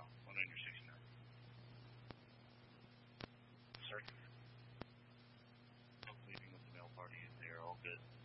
One under 69. Sir? Leaving with the mail party, they are all good.